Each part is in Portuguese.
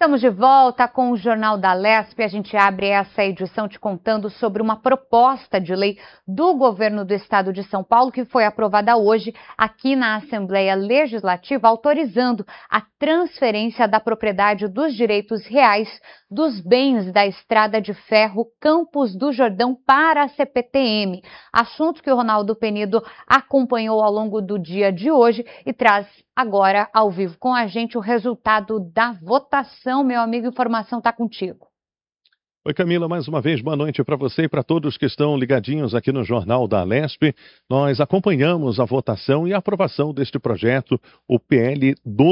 Estamos de volta com o Jornal da Lespe. A gente abre essa edição te contando sobre uma proposta de lei do governo do estado de São Paulo que foi aprovada hoje aqui na Assembleia Legislativa, autorizando a transferência da propriedade dos direitos reais dos bens da Estrada de Ferro Campos do Jordão para a CPTM. Assunto que o Ronaldo Penido acompanhou ao longo do dia de hoje e traz agora ao vivo com a gente o resultado da votação. Meu amigo, informação está contigo. Oi, Camila, mais uma vez, boa noite para você e para todos que estão ligadinhos aqui no Jornal da Lespe. Nós acompanhamos a votação e a aprovação deste projeto, o PL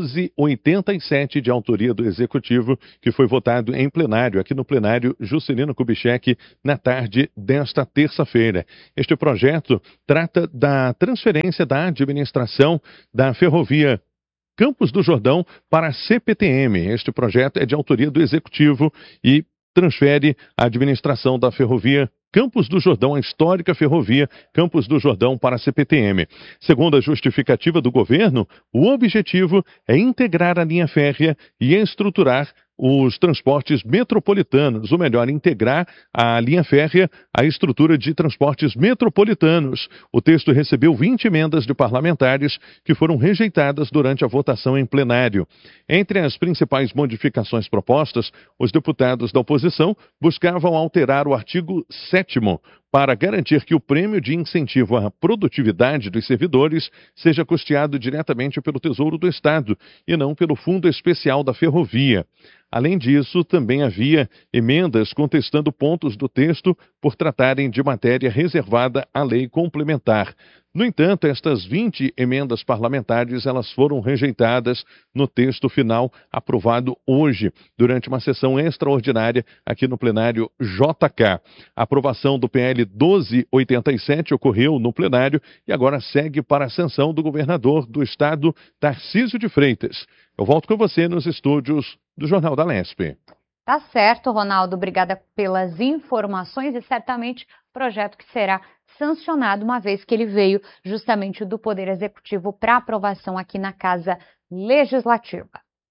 1287, de autoria do Executivo, que foi votado em plenário, aqui no plenário Juscelino Kubitschek, na tarde desta terça-feira. Este projeto trata da transferência da administração da ferrovia Campos do Jordão para a CPTM. Este projeto é de autoria do Executivo e transfere a administração da ferrovia Campos do Jordão, a histórica ferrovia Campos do Jordão, para a CPTM. Segundo a justificativa do governo, o objetivo é integrar a linha férrea e estruturar os transportes metropolitanos, ou melhor, integrar a linha férrea à estrutura de transportes metropolitanos. O texto recebeu 20 emendas de parlamentares que foram rejeitadas durante a votação em plenário. Entre as principais modificações propostas, os deputados da oposição buscavam alterar o artigo 7º para garantir que o prêmio de incentivo à produtividade dos servidores seja custeado diretamente pelo Tesouro do Estado e não pelo Fundo Especial da Ferrovia. Além disso, também havia emendas contestando pontos do texto por tratarem de matéria reservada à lei complementar. No entanto, estas 20 emendas parlamentares elas foram rejeitadas no texto final aprovado hoje, durante uma sessão extraordinária aqui no plenário JK. A aprovação do PL 1287 ocorreu no plenário e agora segue para a sanção do governador do estado, Tarcísio de Freitas. Eu volto com você nos estúdios do Jornal da Lespe. Tá certo, Ronaldo. Obrigada pelas informações e certamente projeto que será sancionado, uma vez que ele veio justamente do Poder Executivo para aprovação aqui na Casa Legislativa.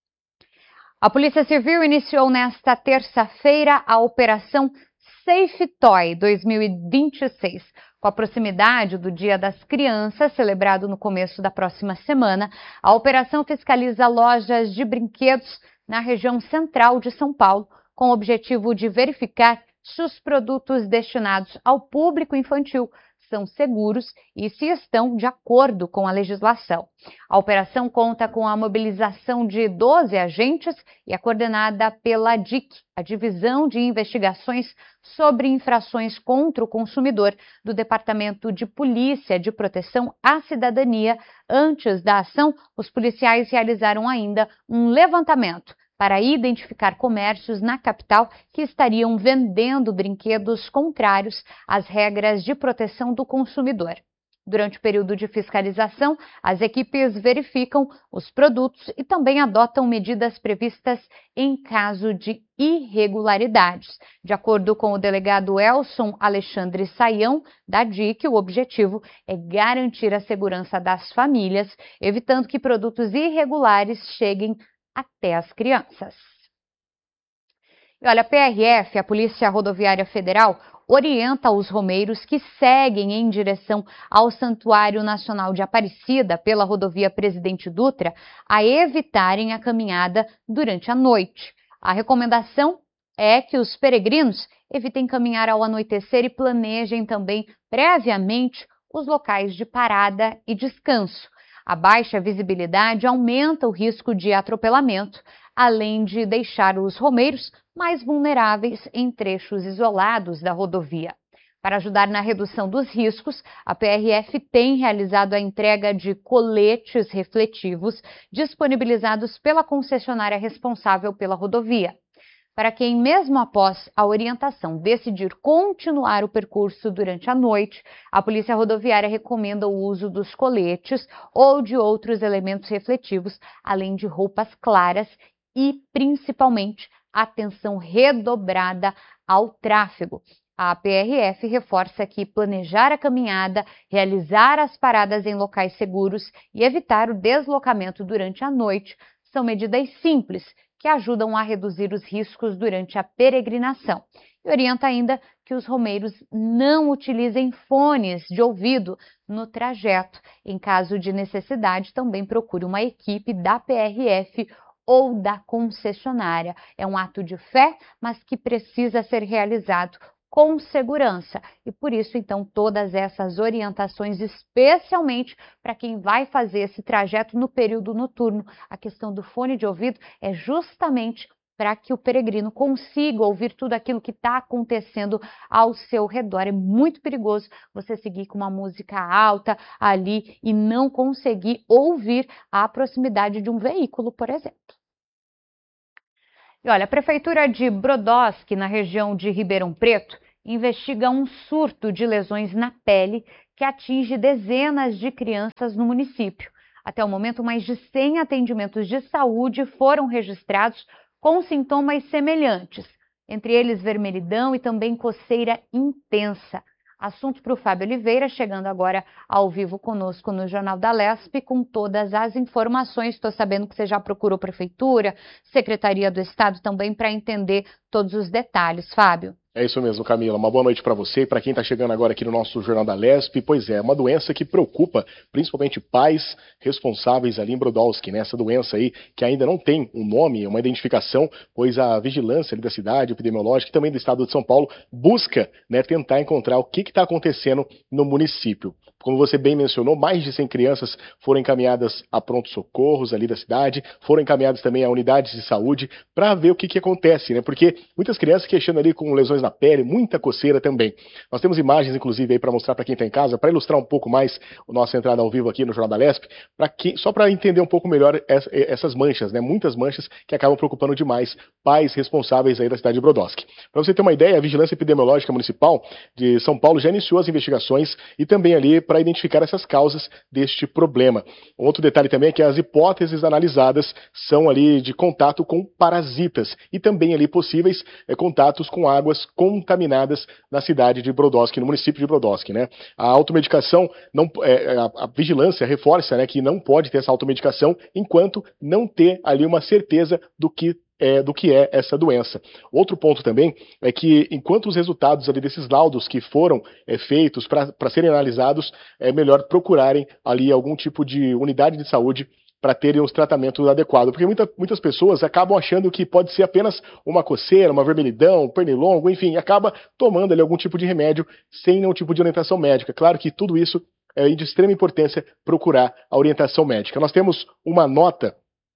A Polícia Civil iniciou nesta terça-feira a Operação Safe Toy 2026. Com a proximidade do Dia das Crianças, celebrado no começo da próxima semana, a operação fiscaliza lojas de brinquedos na região central de São Paulo, com o objetivo de verificar se os produtos destinados ao público infantil são seguros e se estão de acordo com a legislação. A operação conta com a mobilização de 12 agentes e é coordenada pela DIC, a Divisão de Investigações sobre Infrações contra o Consumidor, do Departamento de Polícia de Proteção à Cidadania. Antes da ação, os policiais realizaram ainda um levantamento para identificar comércios na capital que estariam vendendo brinquedos contrários às regras de proteção do consumidor. Durante o período de fiscalização, as equipes verificam os produtos e também adotam medidas previstas em caso de irregularidades. De acordo com o delegado Elson Alexandre Saião, da DIC, o objetivo é garantir a segurança das famílias, evitando que produtos irregulares cheguem até as crianças. E olha, a PRF, a Polícia Rodoviária Federal, orienta os romeiros que seguem em direção ao Santuário Nacional de Aparecida pela rodovia Presidente Dutra a evitarem a caminhada durante a noite. A recomendação é que os peregrinos evitem caminhar ao anoitecer e planejem também previamente os locais de parada e descanso. A baixa visibilidade aumenta o risco de atropelamento, além de deixar os romeiros mais vulneráveis em trechos isolados da rodovia. Para ajudar na redução dos riscos, a PRF tem realizado a entrega de coletes refletivos disponibilizados pela concessionária responsável pela rodovia. Para quem, mesmo após a orientação, decidir continuar o percurso durante a noite, a Polícia Rodoviária recomenda o uso dos coletes ou de outros elementos refletivos, além de roupas claras e, principalmente, atenção redobrada ao tráfego. A PRF reforça que planejar a caminhada, realizar as paradas em locais seguros e evitar o deslocamento durante a noite são medidas simples que ajudam a reduzir os riscos durante a peregrinação. E orienta ainda que os romeiros não utilizem fones de ouvido no trajeto. Em caso de necessidade, também procure uma equipe da PRF ou da concessionária. É um ato de fé, mas que precisa ser realizado com segurança. E por isso, então, todas essas orientações, especialmente para quem vai fazer esse trajeto no período noturno. A questão do fone de ouvido é justamente para que o peregrino consiga ouvir tudo aquilo que está acontecendo ao seu redor. É muito perigoso você seguir com uma música alta ali e não conseguir ouvir a proximidade de um veículo, por exemplo. E olha, a Prefeitura de Brodowski, na região de Ribeirão Preto, investiga um surto de lesões na pele que atinge dezenas de crianças no município. Até o momento, mais de 100 atendimentos de saúde foram registrados com sintomas semelhantes, entre eles vermelhidão e também coceira intensa. Assunto para o Fábio Oliveira, chegando agora ao vivo conosco no Jornal da Lesp com todas as informações. Estou sabendo que você já procurou Prefeitura, Secretaria do Estado também para entender todos os detalhes. Fábio. É isso mesmo, Camila. Uma boa noite para você e para quem está chegando agora aqui no nosso Jornal da Lesp. Pois é, uma doença que preocupa principalmente pais responsáveis ali em Brodowski, né? Essa doença aí que ainda não tem um nome, uma identificação, pois a vigilância ali da cidade, epidemiológica e também do estado de São Paulo busca, né, tentar encontrar o que está acontecendo no município. Como você bem mencionou, mais de 100 crianças foram encaminhadas a pronto-socorros ali da cidade, foram encaminhadas também a unidades de saúde para ver o que acontece, né? Porque muitas crianças queixando ali com lesões na pele, muita coceira também. Nós temos imagens, inclusive, aí para mostrar para quem está em casa, para ilustrar um pouco mais a nossa entrada ao vivo aqui no Jornal da Lesp, só para entender um pouco melhor essas manchas, né? Muitas manchas que acabam preocupando demais pais responsáveis aí da cidade de Brodowski. Para você ter uma ideia, a Vigilância Epidemiológica Municipal de São Paulo já iniciou as investigações e também ali para identificar essas causas deste problema. Um outro detalhe também é que as hipóteses analisadas são ali de contato com parasitas e também ali possíveis contatos com águas contaminadas na cidade de Brodowski, no município de Brodowski, né? A automedicação, a vigilância reforça, né, que não pode ter essa automedicação enquanto não ter ali uma certeza do que é essa doença. Outro ponto também é que, enquanto os resultados ali desses laudos que foram feitos para serem analisados, é melhor procurarem ali algum tipo de unidade de saúde para terem os tratamentos adequados, porque muitas pessoas acabam achando que pode ser apenas uma coceira, uma vermelhidão, pernilongo, enfim, acaba tomando ali algum tipo de remédio sem nenhum tipo de orientação médica. Claro que tudo isso é de extrema importância procurar a orientação médica. Nós temos uma nota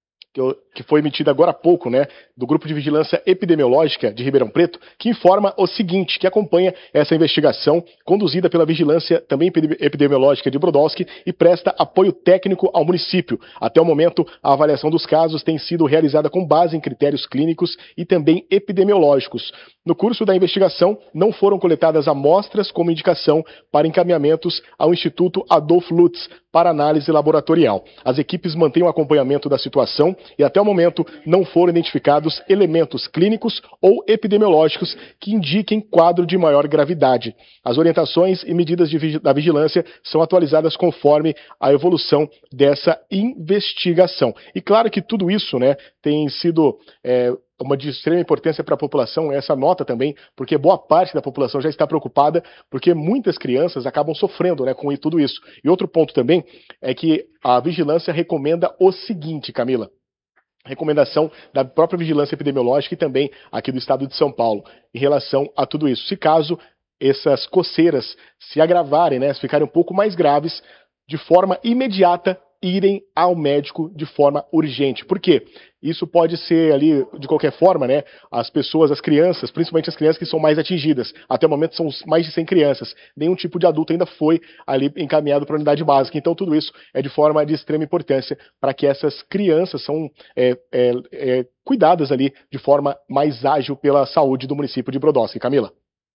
que foi emitida agora há pouco, né, do Grupo de Vigilância Epidemiológica de Ribeirão Preto, que informa o seguinte, que acompanha essa investigação conduzida pela Vigilância também Epidemiológica de Brodowski e presta apoio técnico ao município. Até o momento, a avaliação dos casos tem sido realizada com base em critérios clínicos e também epidemiológicos. No curso da investigação, não foram coletadas amostras como indicação para encaminhamentos ao Instituto Adolf Lutz para análise laboratorial. As equipes mantêm o acompanhamento da situação e até o momento não foram identificados elementos clínicos ou epidemiológicos que indiquem quadro de maior gravidade. As orientações e medidas da vigilância são atualizadas conforme a evolução dessa investigação. E claro que tudo isso, né, tem sido uma de extrema importância para a população, essa nota também, porque boa parte da população já está preocupada, porque muitas crianças acabam sofrendo, né, com tudo isso. E outro ponto também é que a vigilância recomenda o seguinte, Camila, recomendação da própria Vigilância Epidemiológica e também aqui do estado de São Paulo, em relação a tudo isso. Se caso essas coceiras se agravarem, né, se ficarem um pouco mais graves, de forma imediata, irem ao médico de forma urgente. Por quê? Isso pode ser ali, de qualquer forma, né? As pessoas, as crianças, principalmente as crianças que são mais atingidas. Até o momento são mais de 100 crianças. Nenhum tipo de adulto ainda foi ali encaminhado para a unidade básica. Então tudo isso é de forma de extrema importância para que essas crianças são cuidadas ali de forma mais ágil pela saúde do município de Brodowski. Camila.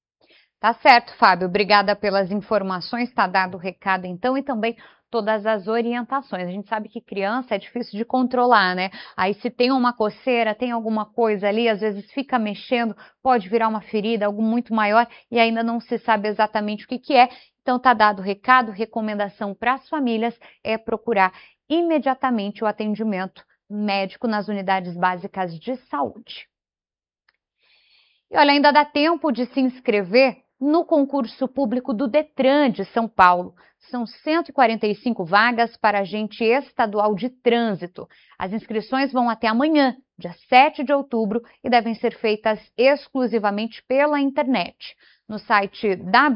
Tá certo, Fábio. Obrigada pelas informações. Está dado o recado, então, e também todas as orientações. A gente sabe que criança é difícil de controlar, né? Aí se tem uma coceira, tem alguma coisa ali, às vezes fica mexendo, pode virar uma ferida, algo muito maior, e ainda não se sabe exatamente o que é. Então tá dado o recado, recomendação para as famílias é procurar imediatamente o atendimento médico nas unidades básicas de saúde. E olha, ainda dá tempo de se inscrever no concurso público do Detran de São Paulo. São 145 vagas para agente estadual de trânsito. As inscrições vão até amanhã, dia 7 de outubro, e devem ser feitas exclusivamente pela internet. No site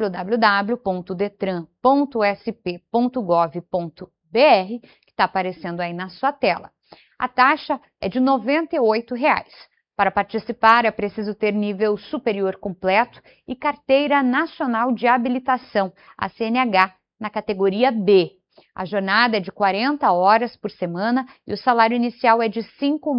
www.detran.sp.gov.br, que está aparecendo aí na sua tela. A taxa é de R$ 98. Para participar, é preciso ter nível superior completo e carteira nacional de habilitação, a CNH, na categoria B. A jornada é de 40 horas por semana e o salário inicial é de R$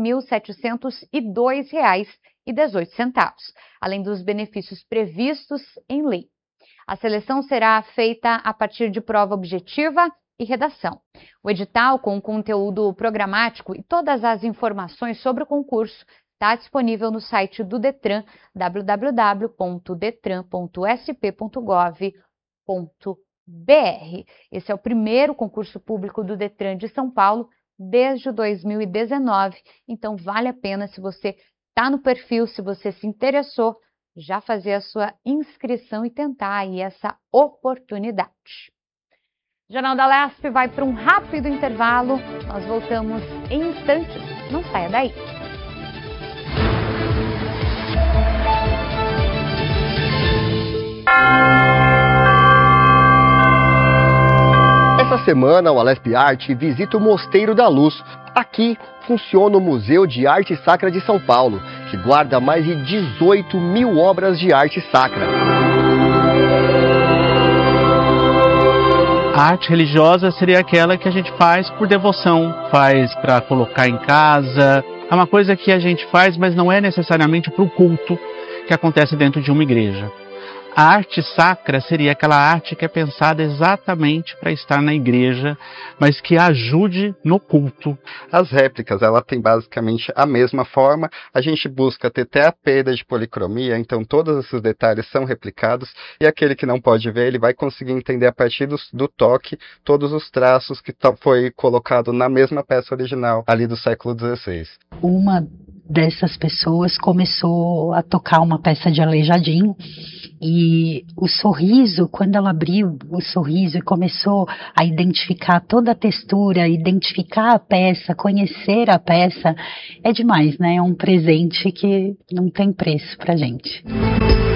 5.702,18, além dos benefícios previstos em lei. A seleção será feita a partir de prova objetiva e redação. O edital com conteúdo programático e todas as informações sobre o concurso está disponível no site do Detran, www.detran.sp.gov.br. Esse é o primeiro concurso público do Detran de São Paulo desde 2019, então vale a pena, se você está no perfil, se você se interessou, já fazer a sua inscrição e tentar aí essa oportunidade. O Jornal da Lesp vai para um rápido intervalo, nós voltamos em instantes, não saia daí. Essa semana, o Alesp Arte visita o Mosteiro da Luz. Aqui funciona o Museu de Arte Sacra de São Paulo, que guarda mais de 18 mil obras de arte sacra. A arte religiosa seria aquela que a gente faz por devoção, faz para colocar em casa. É uma coisa que a gente faz, mas não é necessariamente para o culto que acontece dentro de uma igreja. A arte sacra seria aquela arte que é pensada exatamente para estar na igreja, mas que ajude no culto. As réplicas, ela tem basicamente a mesma forma. A gente busca ter até a perda de policromia, então todos esses detalhes são replicados e aquele que não pode ver, ele vai conseguir entender a partir do toque todos os traços que foi colocado na mesma peça original ali do século XVI. Uma dessas pessoas começou a tocar uma peça de Aleijadinho e o sorriso, quando ela abriu o sorriso e começou a identificar toda a textura, identificar a peça, conhecer a peça, é demais, né? É um presente que não tem preço pra gente.